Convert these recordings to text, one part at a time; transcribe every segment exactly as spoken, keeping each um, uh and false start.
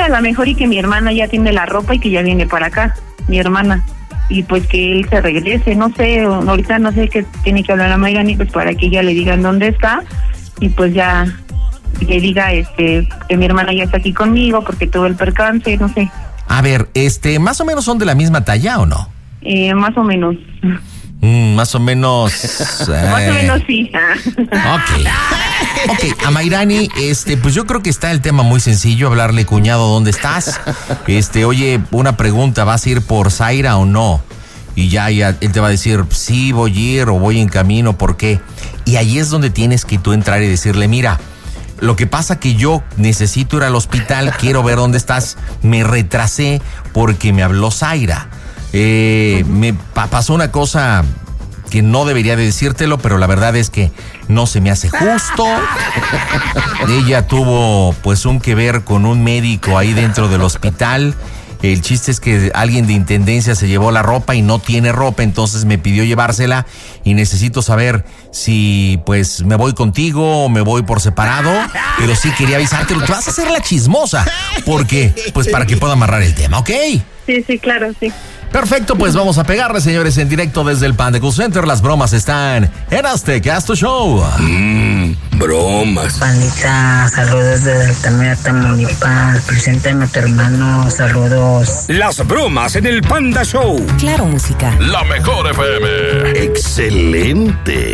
a lo mejor y que mi hermana ya tiene la ropa y que ya viene para acá, mi hermana. Y pues que él se regrese, no sé, ahorita no sé qué tiene que hablar a Mayrani, pues para que ella le digan dónde está y pues ya le diga este que mi hermana ya está aquí conmigo porque tuvo el percance, no sé. A ver, este, ¿más o menos son de la misma talla o no? Eh, más o menos. Mm, más o menos. eh. Más o menos sí. Ok. Ok, a Mayrani, este, pues yo creo que está el tema muy sencillo, hablarle, cuñado, ¿dónde estás? Este, oye, una pregunta, ¿vas a ir por Zaira o no? Y ya, ya, él te va a decir, sí, voy a ir o voy en camino, ¿por qué? Y ahí es donde tienes que tú entrar y decirle, mira, lo que pasa que yo necesito ir al hospital, quiero ver dónde estás, me retrasé porque me habló Zaira. Eh, me pa- pasó una cosa que no debería de decírtelo, pero la verdad es que no se me hace justo. Ella tuvo pues un que ver con un médico ahí dentro del hospital. El chiste es que alguien de intendencia se llevó la ropa y no tiene ropa, entonces me pidió llevársela y necesito saber si pues me voy contigo o me voy por separado, pero sí quería avisarte, te vas a hacer la chismosa, porque pues para que pueda amarrar el tema, ¿ok? Sí, sí, claro, sí. Perfecto, pues vamos a pegarle, señores, en directo desde el Panda Cool Center. Las bromas están en Azteca Show. Mmm, bromas. Pandita, saludos desde Altamira, Tamaulipas. Preséntame a tu hermano, saludos. Las bromas en el Panda Show. Claro, música. La mejor F M. Excelente.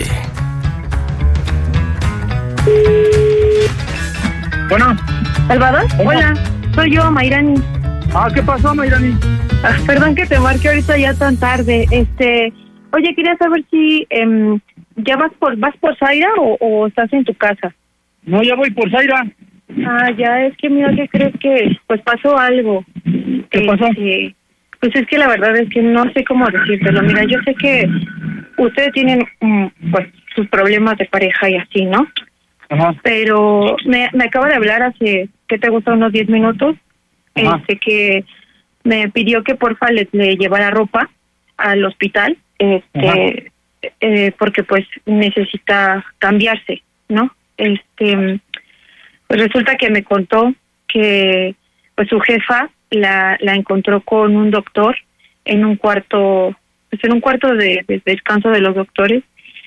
Bueno. ¿Salvador? Hola, soy yo, Mayrani. Ah, ¿qué pasó, Mayrani? Ah, perdón que te marque ahorita ya tan tarde. Este, oye, quería saber si eh, ya vas por vas por Zaira o, o estás en tu casa. No, ya voy por Zaira. Ah, ya, es que mira, ¿qué crees que pues pasó algo? ¿Qué pasó? Este, pues es que la verdad es que no sé cómo decírtelo. Mira, yo sé que ustedes tienen um, pues sus problemas de pareja y así, ¿no? Ajá. Pero me, me acaba de hablar hace, ¿qué te gusta? Unos diez minutos. Ajá. Este, que me pidió que porfa le, le llevara ropa al hospital, este, eh, porque pues necesita cambiarse, ¿no? Este, pues resulta que me contó que pues su jefa la, la encontró con un doctor en un cuarto, pues en un cuarto de, de descanso de los doctores,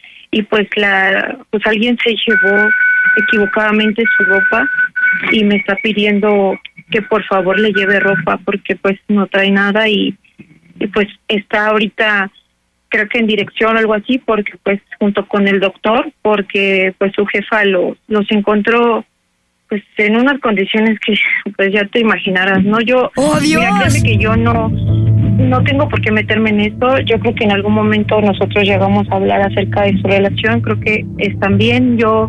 y pues la, pues alguien se llevó equivocadamente su ropa y me está pidiendo que por favor le lleve ropa porque pues no trae nada y, y pues está ahorita creo que en dirección o algo así porque pues junto con el doctor porque pues su jefa lo, los encontró pues en unas condiciones que pues ya te imaginarás, ¿no? Yo, ¡Oh, Dios! Mira, créeme que yo no no tengo por qué meterme en esto. Yo creo que en algún momento nosotros llegamos a hablar acerca de su relación, creo que están bien. Yo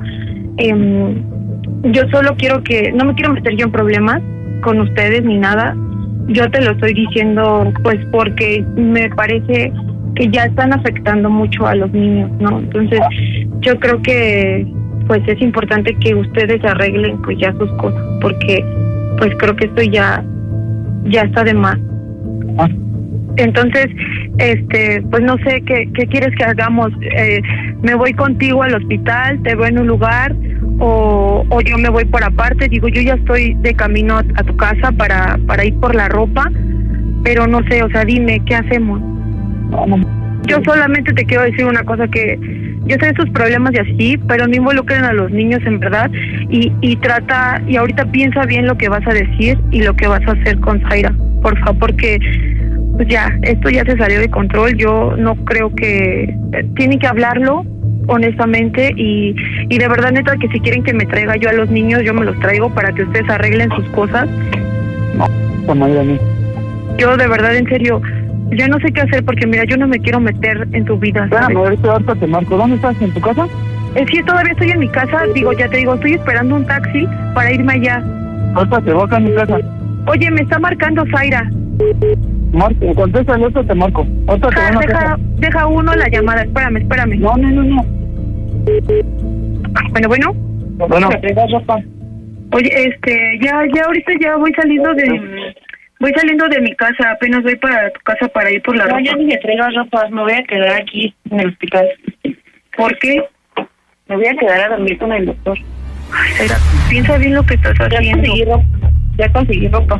eh, yo solo quiero que, no me quiero meter yo en problemas con ustedes ni nada. Yo te lo estoy diciendo pues porque me parece que ya están afectando mucho a los niños, ¿no? Entonces yo creo que pues es importante que ustedes arreglen pues ya sus cosas porque pues creo que esto ya ya está de más. Ah. Entonces, este, pues no sé qué, qué quieres que hagamos. Eh, me voy contigo al hospital, te veo en un lugar, o, o yo me voy por aparte. Digo, yo ya estoy de camino a, a tu casa para, para ir por la ropa, pero no sé, o sea, dime, ¿qué hacemos? Yo solamente te quiero decir una cosa, que yo sé sus problemas y así, pero no involucren a los niños en verdad, y, y trata, y ahorita piensa bien lo que vas a decir y lo que vas a hacer con Zaira, por favor, porque pues ya, esto ya se salió de control. Yo no creo que, eh, tienen que hablarlo honestamente, y, y de verdad, neta, que si quieren que me traiga yo a los niños, yo me los traigo para que ustedes arreglen sus cosas. No, Mayrani. Yo de verdad, en serio, yo no sé qué hacer porque mira, yo no me quiero meter en tu vida, ¿sabes? Espérame, ahorita, ahorita te marco. ¿Dónde estás? ¿En tu casa? Es que todavía estoy en mi casa, digo, ya te digo, estoy esperando un taxi para irme allá. Ahorita te voy acá en mi casa. Oye, me está marcando Zaira. Marco, contesta el otro, te marco. Ahorita te voy a Deja, una deja, casa. deja uno la llamada, espérame, espérame. No, no, no, no. Bueno, bueno. Bueno. Oye, este, ya, ya ahorita ya voy saliendo de, voy saliendo de mi casa, apenas voy para tu casa para ir por la No, ropa. ya ni me traigas ropa, me voy a quedar aquí en el hospital. ¿Por qué? Me voy a quedar a dormir con el doctor. Ay, Zaira, piensa bien lo que estás Ya haciendo. conseguí ropa, ya conseguí ropa.